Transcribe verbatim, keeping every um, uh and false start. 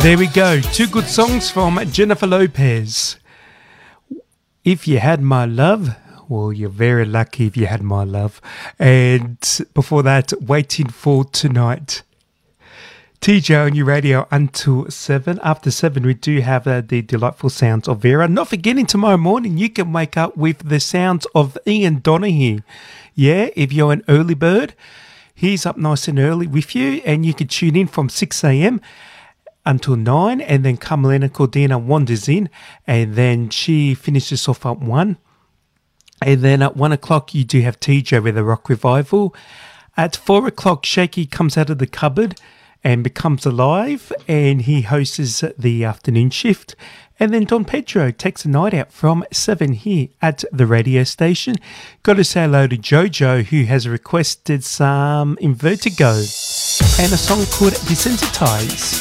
There we go. Two good songs from Jennifer Lopez. If You Had My Love. Well, you're very lucky if you had my love. And before that, Waiting for Tonight. T J on your radio until seven. After seven, we do have uh, the delightful sounds of Vera. Not forgetting tomorrow morning, you can wake up with the sounds of Ian Donahue. Yeah, if you're an early bird, he's up nice and early with you, and you can tune in from six a.m. until nine, and then Carmelina Cordina wanders in, and then she finishes off at one. And then at one o'clock, you do have T J with a rock revival. At four o'clock, Shaky comes out of the cupboard and becomes alive, and he hosts the afternoon shift. And then Don Pedro takes a night out from seven here at the radio station. Got to say hello to Jojo, who has requested some In Vertigo and a song called Desensitize.